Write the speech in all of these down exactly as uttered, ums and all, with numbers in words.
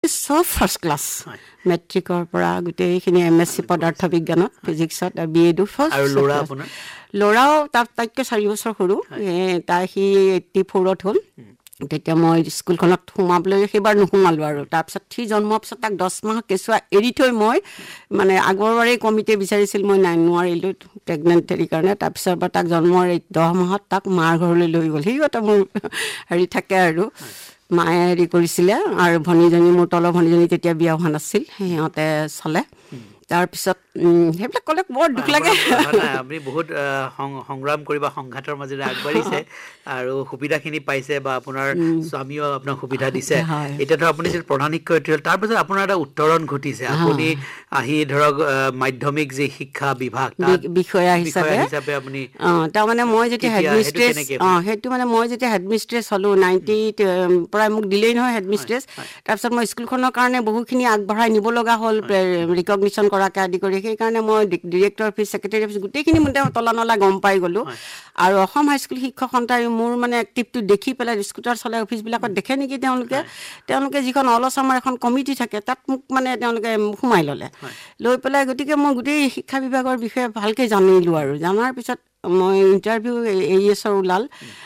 চব first class মেট্ৰিকৰ পৰা গোটেইখিনি এম এছ চি পদাৰ্থ বিজ্ঞানত ফিজিক্সত আৰু বি এডো ফাৰ্ষ্ট। আৰু ল'ৰা আপোনাৰ ল'ৰাও তাত তাতকৈ চাৰি বছৰ সৰু, তাই সি এইট্টি ফ'ৰত হ'ল। তেতিয়া মই স্কুলখনত সোমাবলৈ সেইবাৰ নোসোমালোঁ আৰু তাৰপিছত সি জন্মৰ পিছত তাক দহ মাহ কেঁচুৱা এৰি থৈ মই মানে আগৰবাৰেই কমিটিয়ে বিচাৰিছিল, মই নাই নোৱাৰিলোঁ প্ৰেগনেণ্ট হেৰিৰ কাৰণে। তাৰপিছত পৰা তাক জন্মৰ এই দহ মাহত তাক মাৰ ঘৰলৈ লৈ গ'ল। সিও এটা মোৰ হেৰি থাকে আৰু মায়ে হেৰি কৰিছিলে। আৰু ভনীজনী মোৰ তলৰ ভনীজনী তেতিয়া বিয়া হোৱা নাছিল, সিহঁতে চলে। তাৰপিছত সেইবিলাক ক'লে বৰ দুখ লাগে। আপুনি বহুত সংগ্ৰাম কৰি বা সংঘাতৰ মাজেৰে আগবাঢ়িছে আৰু সুবিধাখিনি পাইছে বা আপোনাৰ স্বামীও আপোনাক সুবিধা দিছে। এতিয়া ধৰক আপুনি যিটো প্ৰধান শিক্ষয়িত্ৰী হ'ল, তাৰপিছত আপোনাৰ এটা উত্তৰণ ঘটিছে। আপুনি আহি ধৰক মাধ্যমিক যি শিক্ষা বিভাগ বিষয়া হিচাপে আপুনি তাৰমানে মই যেতিয়া হেডমিষ্ট্ৰেছ অঁ সেইটো মানে মই যেতিয়া হেডমিষ্ট্ৰেছ হ'লোঁ নাইণ্টিত পৰাই মোক দিলেই নহয় হেডমিষ্ট্ৰেছ। তাৰপিছত মই স্কুলখনৰ কাৰণে বহুখিনি আগবঢ়াই নিব লগা হ'ল, ৰিকগনিশ্যন কৰাকে আদি কৰি। সেইকাৰণে মই ডিৰেক্টৰ অফিচ, ছেক্ৰেটাৰী অফিচ গোটেইখিনি মতে তলা নলা গম পাই গ'লোঁ। আৰু অসম হাইস্কুল শিক্ষক সন্থাই মোৰ মানে এক্টিভটো দেখি পেলাই স্কুটাৰ চলাই অফিচবিলাকত দেখে নেকি তেওঁলোকে তেওঁলোকে যিখন অল আছামৰ এখন কমিটি থাকে তাত মোক মানে তেওঁলোকে সোমাই ল'লে। লৈ পেলাই গতিকে মই গোটেই শিক্ষা বিভাগৰ বিষয়ে ভালকৈ জানিলোঁ। আৰু জনাৰ পিছত মই ইণ্টাৰভিউ এ ই এছৰ ওলাল।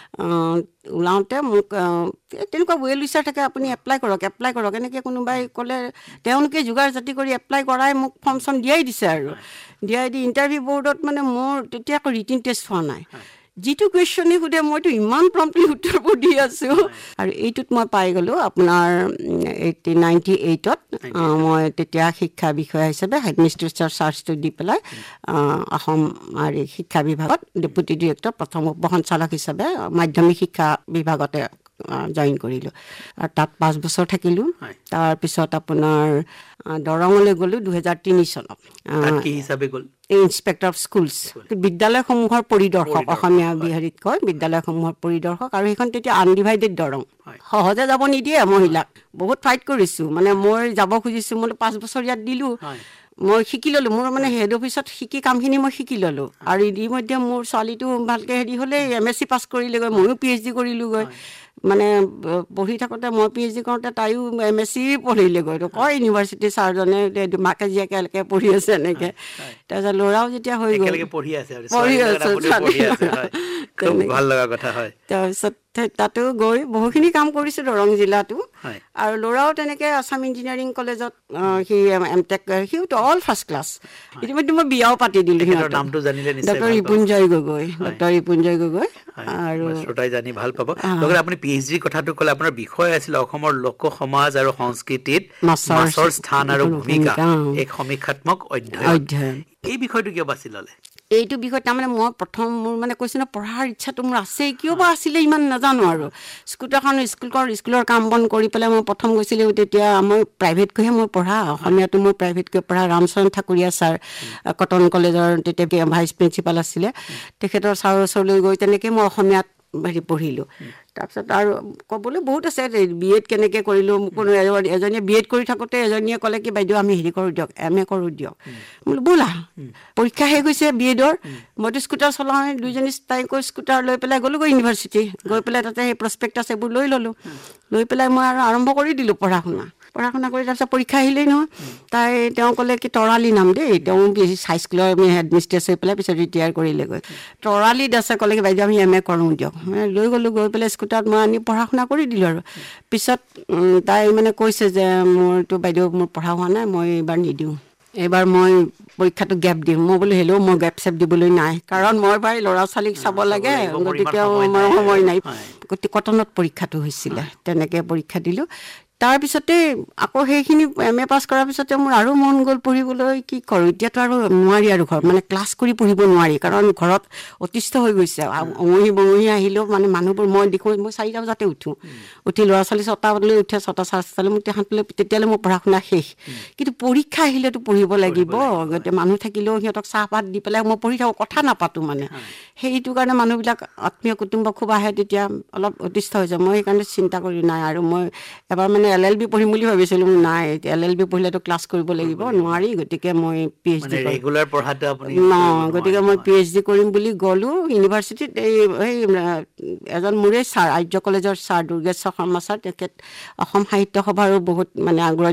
ওলাওঁতে মোক তেনেকুৱা ৱেল উইচাৰ থাকে, আপুনি এপ্লাই কৰক এপ্লাই কৰক এনেকৈ কোনোবাই ক'লে। তেওঁলোকে যোগাৰ জাতি কৰি এপ্লাই কৰাই মোক ফৰ্ম চৰ্ম দিয়াই দিছে আৰু দিয়াই দি ইণ্টাৰভিউ বৰ্ডত মানে মোৰ তেতিয়া আকৌ ৰিটিন টেষ্ট হোৱা নাই। যিটো কুৱেশ্যনেই সোধে মইতো ইমান প্ৰম্পটলি উত্তৰবোৰ দি আছোঁ। আৰু এইটোত মই পাই গ'লোঁ আপোনাৰ এইটি নাইণ্টি এইটত মই তেতিয়া শিক্ষা বিষয়া হিচাপে হেডমিষ্ট্ৰেছৰ চাৰ্জটো দি পেলাই অসম আৰু শিক্ষা বিভাগত ডেপুটি ডিৰেক্টৰ প্ৰথম উপ সঞ্চালক হিচাপে মাধ্যমিক শিক্ষা বিভাগতে জইন কৰিলোঁ। আৰু তাত পাঁচ বছৰ থাকিলোঁ। তাৰপিছত আপোনাৰ দৰঙলৈ গ'লোঁ দুহেজাৰ তিনি চনত। কি হিচাপে গ'ল? ইনস্পেক্টৰ অফ স্কুলছ, বিদ্যালয়সমূহৰ পৰিদৰ্শক, অসমীয়া বিহাৰীত কয় বিদ্যালয়সমূহৰ পৰিদৰ্শক। আৰু সেইখন তেতিয়া আনডিভাইডেড দৰং, সহজে যাব নিদিয়ে মহিলাক। বহুত ফাইট কৰিছোঁ, মানে মই যাব খুজিছোঁ, মই পাঁচ বছৰ ইয়াত দিলোঁ। মই শিকি ল'লোঁ, মোৰ মানে হেড অফিচত শিকি কামখিনি মই শিকি ল'লোঁ। আৰু ইতিমধ্যে মোৰ ছোৱালীটো ভালকৈ হেৰি হ'লেই, এম এছ চি পাছ কৰিলেগৈ, ময়ো পি এইচ ডি কৰিলোঁগৈ। মানে পঢ়ি থাকোঁতে মই পি এইচ ডি কৰোঁতে তাইও এম এছ চি পঢ়িলেগৈ। কয় ইউনিভাৰ্চিটিৰ ছাৰজনে মাকে জীয়েকে একেলগে পঢ়ি আছে এনেকৈ। তাৰপিছত ল'ৰাও যেতিয়া হৈ গ'ল পঢ়ি আছে পঢ়ি আছোঁ তাৰপিছত তাতো গৈ বহুখিনি কাম কৰিছোঁ দৰং জিলাতো। আৰু ল'ৰাও তেনেকৈ আছাম ইঞ্জিনিয়াৰিং কলেজত সি M tech, সিওতো all first class. ইতিমধ্যে মই বিয়াও পাতি দিলোঁ সিহঁতৰ। নামটো জানিলে ডক্টৰ ৰিপুঞ্জয় গগৈ, ডক্টৰ ৰিপুঞ্জয় গগৈ। আৰু শ্ৰোতাই জানি ভাল পাব। লগতে আপুনি পি এইচ ডি কথাটো ক'লে, আপোনাৰ বিষয় আছিলে অসমৰ লোক সমাজ আৰু সংস্কৃতিত মাছৰ স্থান আৰু ভূমিকা, এক সমীক্ষাত্মক অধ্যয়ন। এই বিষয়টো কিয় বাছি ল'লে? এইটো বিষয় তাৰমানে মই প্ৰথম মোৰ মানে কৈছোঁ ন, পঢ়াৰ ইচ্ছাটো মোৰ আছেই, কিয় বা আছিলে ইমান নাজানো। আৰু স্কুটাৰখন স্কুলৰ স্কুলৰ কাম বন কৰি পেলাই মই প্ৰথম গৈছিলোঁ। তেতিয়া মই প্ৰাইভেটকৈহে মই পঢ়া, অসমীয়াটো মই প্ৰাইভেটকৈ পঢ়া। ৰামচৰণ ঠাকুৰীয়া ছাৰ কটন কলেজৰ তেতিয়া ভাইচ প্ৰিন্সিপাল আছিলে, তেখেতৰ ছাৰৰ ওচৰলৈ গৈ তেনেকৈ মই অসমীয়াত হেৰি পঢ়িলোঁ। তাৰপিছত আৰু ক'বলৈ বহুত আছে, বি এড কেনেকৈ কৰিলোঁ। কোনো এজনীয়ে বি এড কৰি থাকোঁতে এজনীয়ে ক'লে কি বাইদেউ আমি হেৰি কৰোঁ দিয়ক, এম এ কৰোঁ দিয়ক। বোলো ব'লা, পৰীক্ষা শেষ হৈছে বি এডৰ, মইতো স্কুটাৰ চলাওঁ, দুইজনী তাইকৈ স্কুটাৰ লৈ পেলাই গ'লোগৈ ইউনিভাৰ্চিটি। গৈ পেলাই তাতে সেই প্ৰস্পেক্টাছ এইবোৰ লৈ ল'লোঁ। লৈ পেলাই মই আৰু আৰম্ভ কৰি দিলোঁ পঢ়া শুনা পঢ়া শুনা কৰি তাৰপিছত পৰীক্ষা আহিলেই নহয়। তাই তেওঁ ক'লে কি তৰালি নাম দেই, তেওঁ হাইস্কুলৰ আমি হেডমিষ্ট্ৰেছ হৈ পেলাই পিছত ৰিটায়াৰ কৰিলেগৈ। তৰালি দাসে ক'লে কি বাইদেউ আমি এম এ কৰোঁ দিয়ক। মানে লৈ গ'লোঁ, গৈ পেলাই স্কুটাৰত মই আনি পঢ়া শুনা কৰি দিলোঁ। আৰু পিছত তাই মানে কৈছে যে মোৰতো বাইদেউ মোৰ পঢ়া হোৱা নাই, মই এইবাৰ নিদিওঁ, এইবাৰ মই পৰীক্ষাটো গেপ দিম। মই বোলো হেল্ল' মই গেপ চেপ দিবলৈ নাই, কাৰণ মই ভাই ল'ৰা ছোৱালীক চাব লাগে, গতিকে মোৰ সময় নাই। গতিকে কটনত পৰীক্ষাটো হৈছিলে, তেনেকৈ পৰীক্ষা দিলোঁ। তাৰপিছতে আকৌ সেইখিনি এম এ পাছ কৰাৰ পিছতে মোৰ আৰু মন গ'ল পঢ়িবলৈ। কি কৰোঁ এতিয়াতো আৰু নোৱাৰি, আৰু ঘৰত মানে ক্লাছ কৰি পঢ়িব নোৱাৰি, কাৰণ ঘৰত অতিষ্ঠ হৈ গৈছে। অঙহী বঙহী আহিলেও মানে মানুহবোৰ মই দেখোঁ, মই চাৰিটা বজাতে উঠোঁ, উঠি ল'ৰা ছোৱালী ছটা বজালৈ উঠে, ছটা চাৰে ছটালৈ মোক তাহাঁতলৈ তেতিয়ালৈ মোৰ পঢ়া শুনা শেষ। কিন্তু পৰীক্ষা আহিলেতো পঢ়িব লাগিব, গতিকে মানুহ থাকিলেও সিহঁতক চাহপাত দি পেলাই মই পঢ়ি থাকোঁ, কথা নাপাতোঁ মানে। সেইটো কাৰণে মানুহবিলাক আত্মীয় কুটুম্ব খুব আহে, তেতিয়া অলপ অতিষ্ঠ হৈ যায়। মই সেইকাৰণে চিন্তা কৰি নাই, আৰু মই এবাৰ মানে এল এল বি পঢ়িম বুলি ভাবিছিলোঁ। নাই, এল এল বি পঢ়িলেতো ক্লাছ কৰিব লাগিব, নোৱাৰি, গতিকে মই পি এইচ ডি কৰিম ন, গতিকে মই পি এইচ ডি কৰিম বুলি গ'লোঁ ইউনিভাৰ্চিটিত। এই এই এজন মোৰেই ছাৰ, আৰ্য কলেজৰ ছাৰ দুৰ্গেশ্বৰ শৰ্মা ছাৰ, তেখেত অসম সাহিত্য সভাৰো বহুত মানে আগ্ৰহী